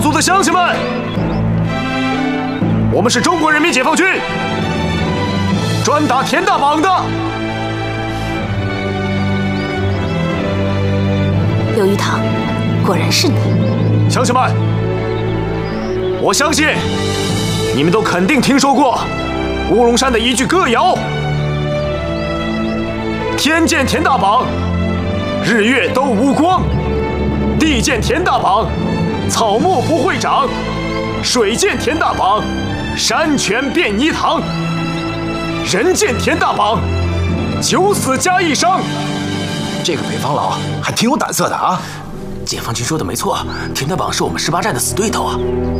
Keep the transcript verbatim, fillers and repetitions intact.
族的乡亲们，我们是中国人民解放军，专打田大绑的。 刘玉堂，果然是你。 乡亲们，我相信你们都肯定听说过乌龙山的一句歌谣：天见田大绑，日月都无光；地见田大绑，草木不会长；水见田大绑，山泉变泥塘；人见田大绑，九死加一伤。 这个北方佬还挺有胆色的啊！ 解放军说的没错，田大绑是我们十八寨的死对头啊。